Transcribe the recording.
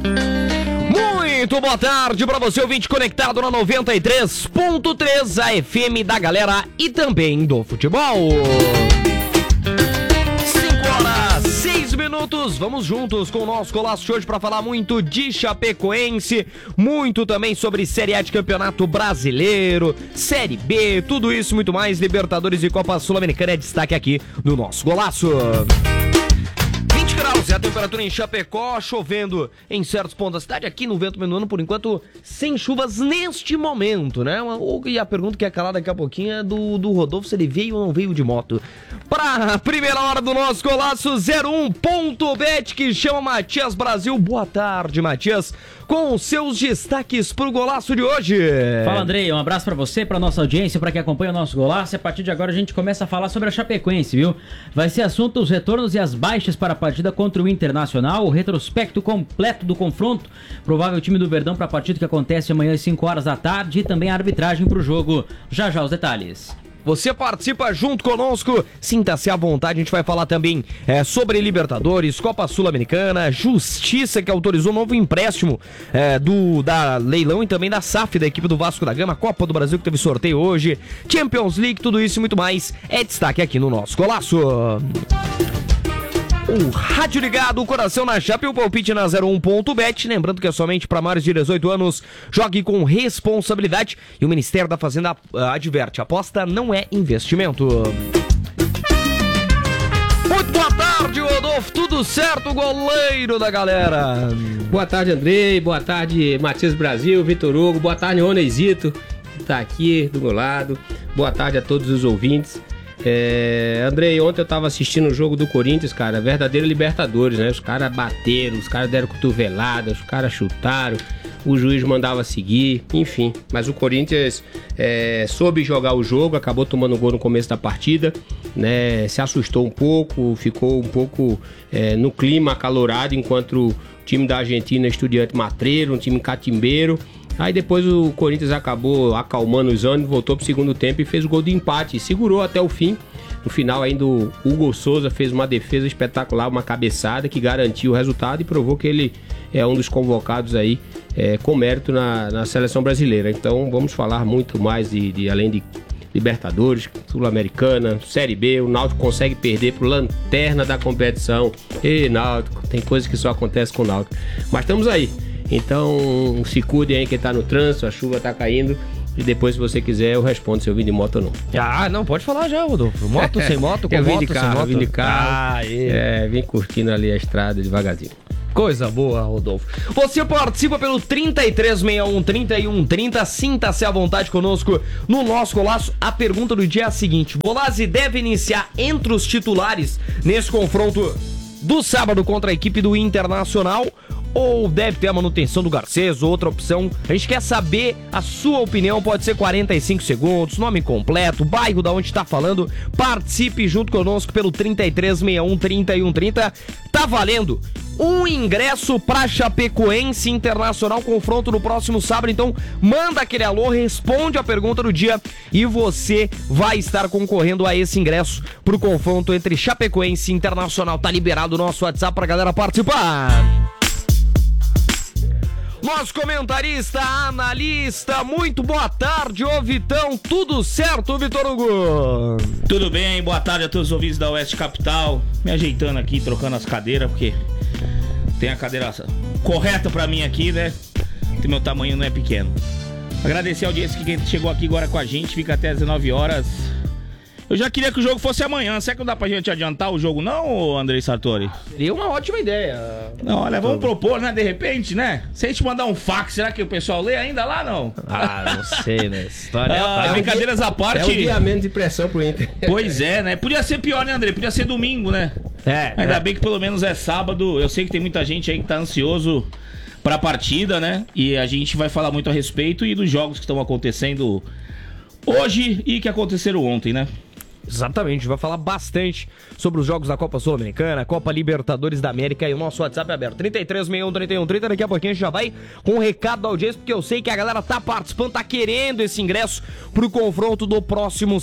Muito boa tarde para você, ouvinte conectado na 93.3, a FM da galera e também do futebol. 5h06, vamos juntos com o nosso Golaço de hoje para falar muito de Chapecoense, muito também sobre Série A de Campeonato Brasileiro, Série B, tudo isso e muito mais. Libertadores e Copa Sul-Americana é destaque aqui no nosso Golaço. 20 graus é a temperatura em Chapecó, chovendo em certos pontos da cidade, aqui no Vento Menuano, por enquanto, sem chuvas neste momento, né? E a pergunta que é calada daqui a pouquinho é do Rodolfo, se ele veio ou não veio de moto. Pra primeira hora do nosso Golaço, 01.bet, que chama Matias Brasil. Boa tarde, Matias, com os seus destaques pro Golaço de hoje. Fala, Andrei, um abraço pra você, pra nossa audiência, pra quem acompanha o nosso Golaço. E a partir de agora a gente começa a falar sobre a Chapecoense, viu? Vai ser assunto os retornos e as baixas para a partida contra o Internacional, o retrospecto completo do confronto, provável time do Verdão para a partida que acontece amanhã às 5 horas da tarde e também a arbitragem pro jogo. Já os detalhes. Você participa junto conosco, sinta-se à vontade, a gente vai falar também sobre Libertadores, Copa Sul-Americana, Justiça que autorizou um novo empréstimo da Leilão e também da SAF da equipe do Vasco da Gama, Copa do Brasil que teve sorteio hoje, Champions League, tudo isso e muito mais é destaque aqui no nosso Golaço. O rádio ligado, o coração na chapa e o palpite na 01.bet. Lembrando que é somente para maiores de 18 anos. Jogue com responsabilidade. E o Ministério da Fazenda adverte: aposta não é investimento. Muito boa tarde, Rodolfo. Tudo certo, goleiro da galera? Boa tarde, Andrei. Boa tarde, Matias Brasil, Vitor Hugo. Boa tarde, Oneizito, que tá aqui do meu lado. Boa tarde a todos os ouvintes. Andrei, ontem eu tava assistindo o jogo do Corinthians, cara, verdadeiro Libertadores, né? Os caras bateram, os caras deram cotovelada, os caras chutaram, o juiz mandava seguir, enfim. Mas o Corinthians soube jogar o jogo, acabou tomando um gol no começo da partida, né? Se assustou um pouco, ficou um pouco no clima acalorado, enquanto o time da Argentina, Estudiante Matreiro, um time catimbeiro. Aí depois o Corinthians acabou acalmando os ânimos, voltou pro segundo tempo e fez o gol de empate, segurou até o fim. No final ainda o Hugo Souza fez uma defesa espetacular, uma cabeçada que garantiu o resultado e provou que ele é um dos convocados aí com mérito na seleção brasileira. Então vamos falar muito mais de além de Libertadores, Sul-Americana, Série B. O Náutico consegue perder pro lanterna da competição. E Náutico, tem coisa que só acontece com o Náutico. Mas estamos aí. Então se cuide aí quem tá no trânsito, a chuva tá caindo. E depois, se você quiser, eu respondo se eu vim de moto ou não. Ah, não, pode falar já, Rodolfo. Moto, sem moto, com moto, sem moto. Eu vim de carro, vim curtindo ali a estrada devagarzinho. Coisa boa, Rodolfo. Você participa pelo 3361-3130. Sinta-se à vontade conosco no nosso Golaço. A pergunta do dia é a seguinte: Bolazzi deve iniciar entre os titulares nesse confronto do sábado contra a equipe do Internacional, ou deve ter a manutenção do Garcês, outra opção? A gente quer saber a sua opinião, pode ser 45 segundos, nome completo, bairro da onde está falando. Participe junto conosco pelo 3361-3130. Tá valendo um ingresso pra Chapecoense Internacional, confronto no próximo sábado. Então manda aquele alô, responde a pergunta do dia e você vai estar concorrendo a esse ingresso pro confronto entre Chapecoense Internacional. Tá liberado o nosso WhatsApp pra galera participar. Nosso comentarista, analista, muito boa tarde, ô Vitão, tudo certo, Vitor Hugo? Tudo bem, boa tarde a todos os ouvintes da Oeste Capital, me ajeitando aqui, trocando as cadeiras, porque tem a cadeira correta pra mim aqui, né, que meu tamanho não é pequeno. Agradecer a audiência que quem chegou aqui agora com a gente, fica até às 19 horas. Eu já queria que o jogo fosse amanhã. Será que não dá pra gente adiantar o jogo não, Andrei Sartori? Seria uma ótima ideia. Não, olha, vamos propor, né, de repente, né? Se a gente mandar um fax, será que o pessoal lê ainda lá, não? Ah, não sei, né? História brincadeiras à parte. É um dia menos de pressão pro Inter. Pois é, né? Podia ser pior, né, Andrei? Podia ser domingo, né? Ainda bem que pelo menos é sábado. Eu sei que tem muita gente aí que tá ansioso pra partida, né? E a gente vai falar muito a respeito e dos jogos que estão acontecendo hoje e que aconteceram ontem, né? Exatamente, a gente vai falar bastante sobre os jogos da Copa Sul-Americana, Copa Libertadores da América, e o nosso WhatsApp é aberto, 3361-3130. Daqui a pouquinho a gente já vai com um recado da audiência, porque eu sei que a galera tá participando, tá querendo esse ingresso pro confronto do próximo